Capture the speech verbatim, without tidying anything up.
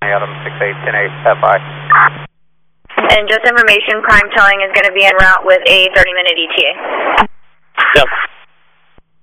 County, Adam six eight one zero eight F I. And just information, crime towing is going to be en route with a thirty minute E T A. Yep.